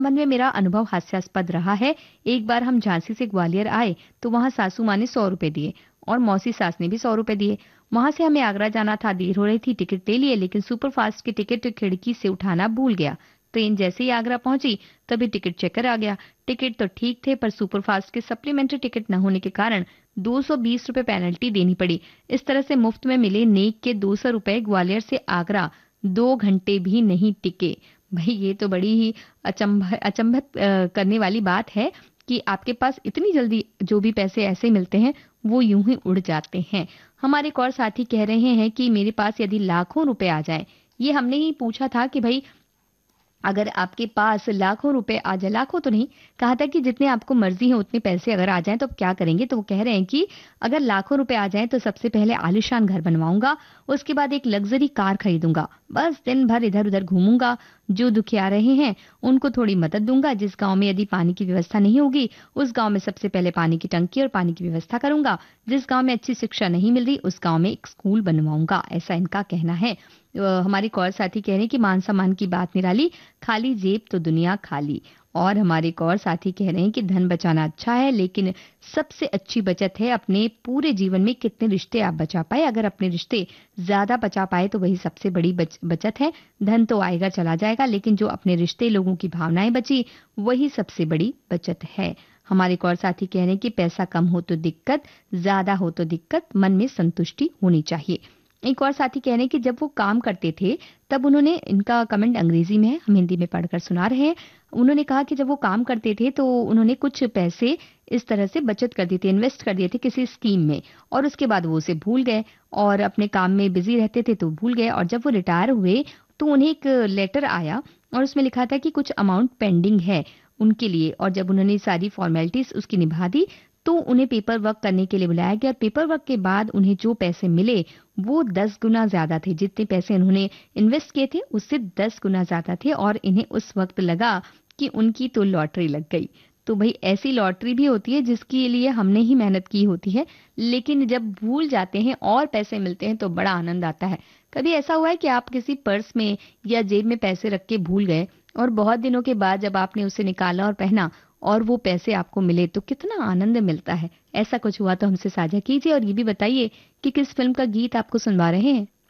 संबंध में मेरा अनुभव हास्यास्पद रहा है। एक बार हम झांसी से ग्वालियर आए तो वहां सासू माँ ने 100 रुपए दिए और मौसी सास ने भी 100 रुपए दिए। वहां से हमें आगरा जाना था, देर हो रही थी, टिकट ले लिए लेकिन सुपरफास्ट की टिकट खिड़की से उठाना भूल गया। ट्रेन जैसे ही आगरा पहुंची तभी टिकट चेकर आ गया। टिकट तो ठीक थे पर सुपरफास्ट के सप्लीमेंट्री टिकट न होने के कारण 220 रुपए पेनल्टी देनी पड़ी। इस तरह से मुफ्त में मिले नेक के 200 रुपए ग्वालियर से आगरा 2 घंटे भी नहीं टिके। भाई ये तो बड़ी ही अचंभित करने वाली बात है कि आपके पास इतनी जल्दी जो भी पैसे ऐसे मिलते हैं वो यूं ही उड़ जाते हैं। हमारे एक और साथी कह रहे हैं कि मेरे पास यदि लाखों रुपए आ जाए, ये हमने ही पूछा था कि भाई अगर आपके पास लाखों रुपए आ जाए, लाखों तो नहीं, कहा था कि जितने आपको मर्जी है उतने पैसे अगर आ जाएं तो आप क्या करेंगे? तो वो कह रहे हैं कि अगर लाखों रुपए आ जाएं तो सबसे पहले आलीशान घर बनवाऊंगा, उसके बाद एक लग्जरी कार खरीदूंगा, बस दिन भर इधर उधर घूमूंगा, जो दुखिया रहे हैं उनको थोड़ी मदद दूंगा, जिस गांव में यदि पानी की व्यवस्था नहीं होगी उस गांव में सबसे पहले पानी की टंकी और पानी की व्यवस्था करूंगा, जिस गांव में अच्छी शिक्षा नहीं मिल रही उस गांव में एक स्कूल बनवाऊंगा, ऐसा इनका कहना है। हमारे एक और साथी कह रहे हैं कि मान सम्मान की बात निराली, खाली जेब तो दुनिया खाली। और हमारे एक और साथी कह रहे हैं कि धन बचाना अच्छा है लेकिन सबसे अच्छी बचत है अपने पूरे जीवन में कितने रिश्ते आप बचा पाए। अगर अपने रिश्ते ज्यादा बचा पाए तो वही सबसे बड़ी बचत है। धन तो आएगा चला जाएगा लेकिन जो अपने रिश्ते, लोगों की भावनाएं बची, वही सबसे बड़ी बचत है। हमारे एक और साथी कह रहे हैं कि पैसा कम हो तो दिक्कत, ज्यादा हो तो दिक्कत, मन में संतुष्टि होनी चाहिए। एक और साथी कह रहे हैं कि जब वो काम करते थे तब उन्होंने, इनका कमेंट अंग्रेजी में है, हम हिंदी में पढ़कर सुना रहे हैं। उन्होंने कहा कि जब वो काम करते थे तो उन्होंने कुछ पैसे इस तरह से बचत कर दिए थे, इन्वेस्ट कर दिए थे किसी स्कीम में, और उसके बाद वो उसे भूल गए और अपने काम में बिजी रहते थे तो भूल गए। और जब वो रिटायर हुए तो उन्हें एक लेटर आया और उसमें लिखा था कि कुछ अमाउंट पेंडिंग है उनके लिए, और जब उन्होंने सारी फॉर्मेलिटीज उसकी निभा दी तो उन्हें पेपर वर्क करने के लिए बुलाया गया। और पेपर वर्क के बाद उन्हें जो पैसे मिले वो 10 गुना ज्यादा थे, जितने पैसे उन्होंने इन्वेस्ट किए थे उससे 10 गुना ज्यादा थे। और इन्हें उस वक्त लगा कि उनकी तो लॉटरी लग गई। तो भाई ऐसी लॉटरी भी होती है जिसके लिए हमने ही मेहनत की होती है, लेकिन जब भूल जाते हैं और पैसे मिलते हैं तो बड़ा आनंद आता है। कभी ऐसा हुआ है कि आप किसी पर्स में या जेब में पैसे रख के भूल गए और बहुत दिनों के बाद जब आपने उसे निकाला और पहना और वो पैसे आपको मिले तो कितना आनंद मिलता है? ऐसा कुछ हुआ तो हमसे साझा कीजिए और ये भी बताइए कि किस फिल्म का गीत आपको सुनवा रहे हैं।